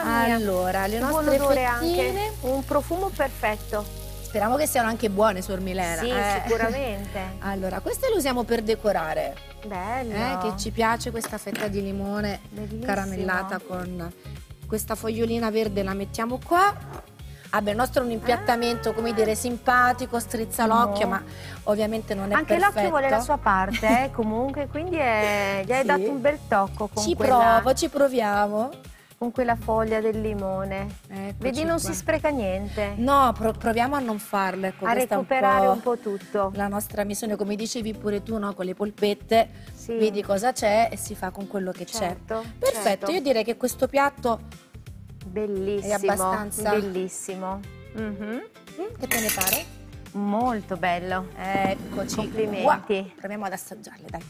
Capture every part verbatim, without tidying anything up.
mia. Allora, le Che buon nostre odore fettine. anche, un profumo perfetto. Speriamo che siano anche buone, Sor Milena. Sì, eh. sicuramente. Allora, queste le usiamo per decorare. Bello. Eh, che ci piace questa fetta di limone Bellissimo. caramellata con questa fogliolina verde, la mettiamo qua. Vabbè, il nostro è un impiattamento, Ah. come dire, simpatico, strizza l'occhio, No. ma ovviamente non è Anche perfetto. l'occhio vuole la sua parte, eh, comunque, quindi è- gli hai Sì. dato un bel tocco con Ci quella, provo, ci proviamo. con quella foglia del limone. Eccoci Vedi, non qua. si spreca niente. No, pro- proviamo a non farlo. Ecco, A questa è recuperare un un po' tutto. la nostra missione, come dicevi pure tu, no? Con le polpette, Sì. vedi cosa c'è e si fa con quello che Certo, c'è. Perfetto, certo. io direi che questo piatto, Bellissimo. È abbastanza- Bellissimo. Mhm. mm, che te ne pare? Molto bello. Eccoci. Complimenti. qua. Proviamo ad assaggiarle, dai.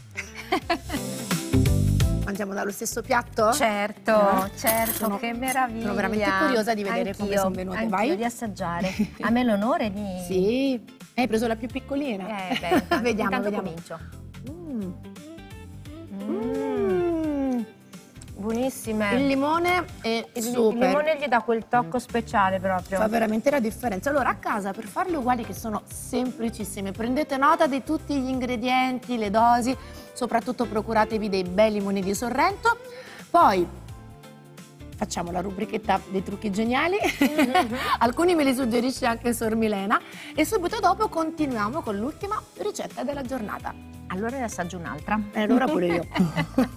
Mangiamo dallo stesso piatto? Certo, Eh? certo, Sono- che meraviglia. sono veramente curiosa di vedere come Anch'io, sono venute. anch'io Vai. di assaggiare. A me l'onore di... Sì. Hai preso la più piccolina? Eh, beh, intanto- vediamo, intanto vediamo. comincio. Mm. Mm. Mm. Buonissime. Il limone è Il- il super. limone gli dà quel tocco speciale proprio. Fa veramente la differenza. Allora, a casa, per farle uguali, che sono semplicissime, prendete nota di tutti gli ingredienti, le dosi, soprattutto procuratevi dei bei limoni di Sorrento. Poi facciamo la rubrichetta dei trucchi geniali, alcuni me li suggerisce anche Sor Milena, e subito dopo continuiamo con l'ultima ricetta della giornata. Allora ne assaggio un'altra. E allora pure io.